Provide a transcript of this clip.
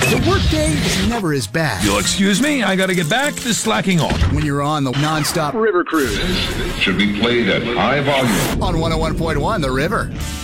The workday is never as bad You'll excuse me, I gotta get back to slacking off. when you're on the non-stop river cruise Should be played at high volume. on 101.1 The River.